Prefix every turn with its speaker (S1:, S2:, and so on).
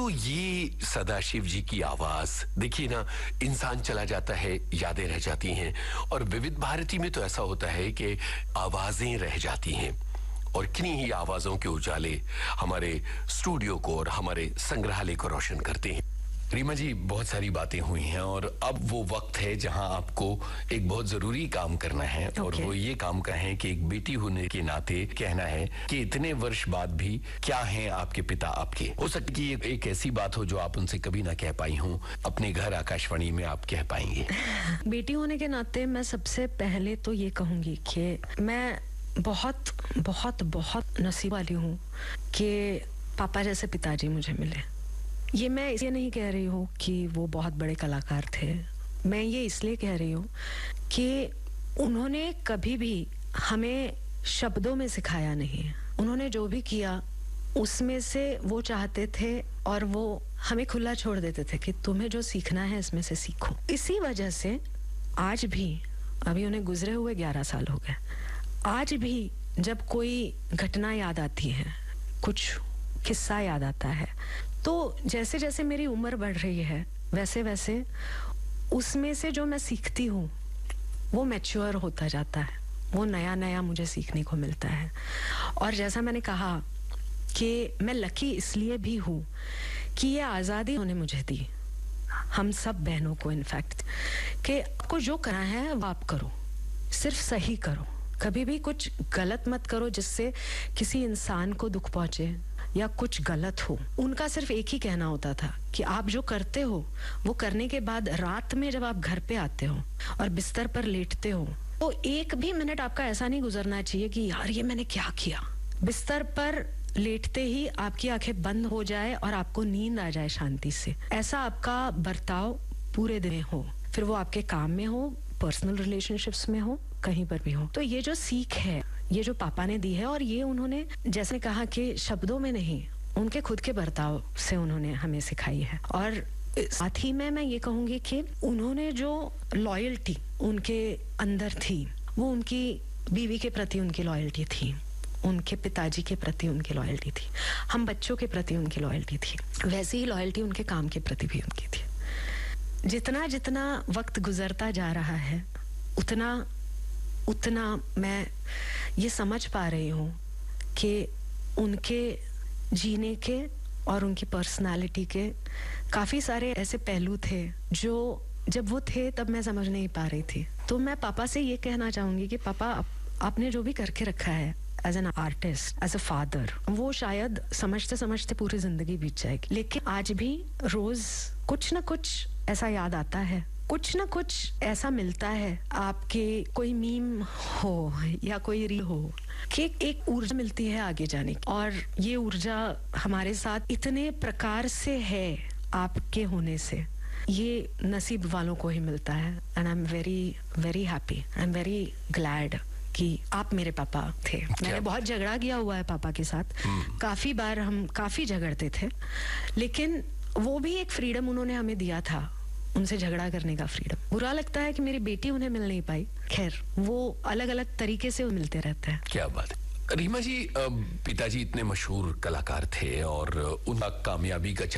S1: तो ये सदाशिव जी की आवाज देखिए ना, इंसान चला जाता है, यादें रह जाती हैं। और विविध भारती में तो ऐसा होता है कि आवाजें रह जाती हैं और किन्हीं ही आवाजों के उजाले हमारे स्टूडियो को और हमारे संग्रहालय को रोशन करते हैं। रीमा जी, बहुत सारी बातें हुई हैं और अब वो वक्त है जहां आपको एक बहुत जरूरी काम करना है। और वो ये काम का है कि एक बेटी होने के नाते कहना है कि इतने वर्ष बाद भी क्या हैं आपके पिता आपके। हो सकता है कि एक ऐसी बात हो जो आप उनसे कभी ना कह पाई हो, अपने घर आकाशवाणी में आप कह पाएंगे।
S2: बेटी होने के नाते मैं सबसे पहले तो ये कहूंगी कि मैं बहुत बहुत बहुत नसीब वाली हूँ कि पापा जैसे पिताजी मुझे मिले। ये मैं इसलिए नहीं कह रही हूँ कि वो बहुत बड़े कलाकार थे, मैं ये इसलिए कह रही हूँ कि उन्होंने कभी भी हमें शब्दों में सिखाया नहीं। उन्होंने जो भी किया उसमें से वो चाहते थे और वो हमें खुला छोड़ देते थे कि तुम्हें जो सीखना है इसमें से सीखो। इसी वजह से आज भी, अभी उन्हें गुजरे हुए 11 साल हो गए, आज भी जब कोई घटना याद आती है, कुछ किस्सा याद आता है, तो जैसे जैसे मेरी उम्र बढ़ रही है वैसे वैसे उसमें से जो मैं सीखती हूँ वो मैच्योर होता जाता है, वो नया नया मुझे सीखने को मिलता है। और जैसा मैंने कहा कि मैं लकी इसलिए भी हूँ कि ये आज़ादी उन्होंने मुझे दी, हम सब बहनों को इनफैक्ट, कि आपको जो करना है वो आप करो, सिर्फ सही करो, कभी भी कुछ गलत मत करो जिससे किसी इंसान को दुख पहुंचे या कुछ गलत हो। उनका सिर्फ एक ही कहना होता था कि आप जो करते हो वो करने के बाद रात में जब आप घर पे आते हो और बिस्तर पर लेटते हो तो एक भी मिनट आपका ऐसा नहीं गुजरना चाहिए कि यार ये मैंने क्या किया। बिस्तर पर लेटते ही आपकी आंखें बंद हो जाए और आपको नींद आ जाए शांति से। ऐसा आपका बर्ताव पूरे दिन हो, फिर वो आपके काम में हो, पर्सनल रिलेशनशिप्स में हो, कहीं पर भी हो। तो ये जो सीख है, ये जो पापा ने दी है, और ये उन्होंने जैसे कहा कि शब्दों में नहीं, उनके खुद के बर्ताव से उन्होंने हमें सिखाई है। और साथ ही में मैं ये कहूंगी कि उन्होंने जो लॉयल्टी उनके अंदर थी वो उनकी बीवी के प्रति उनकी लॉयल्टी थी, उनके पिताजी के प्रति उनकी लॉयल्टी थी, हम बच्चों के प्रति उनकी लॉयल्टी थी, वैसी ही लॉयल्टी उनके काम के प्रति भी उनकी थी। जितना जितना वक्त गुजरता जा रहा है उतना मैं ये समझ पा रही हूँ कि उनके जीने के और उनकी पर्सनालिटी के काफ़ी सारे ऐसे पहलू थे जो जब वो थे तब मैं समझ नहीं पा रही थी। तो मैं पापा से ये कहना चाहूँगी कि पापा, आपने जो भी करके रखा है as an artist, as a father, वो शायद समझते समझते पूरी जिंदगी बीत जाएगी, लेकिन आज भी रोज कुछ ना कुछ ऐसा याद आता है, कुछ ना कुछ ऐसा मिलता है, आपके कोई मीम हो या कोई रील हो, कि एक ऊर्जा मिलती है आगे जाने की। और ये ऊर्जा हमारे साथ इतने प्रकार से है आपके होने से, ये नसीब वालों को ही मिलता है। And I am very very happy, I am very glad कि आप मेरे पापा थे। मैंने बहुत झगड़ा किया हुआ है पापा के साथ, काफी बार हम काफी झगड़ते थे, लेकिन वो भी एक फ्रीडम उन्होंने हमें दिया था, उनसे झगड़ा करने का फ्रीडम। बुरा लगता है कि मेरी बेटी उन्हें मिल नहीं पाई, खैर वो अलग अलग तरीके से मिलते रहते हैं।
S1: क्या बात है। रीमा जी, पिताजी इतने मशहूर कलाकार थे और उनका कामयाबी का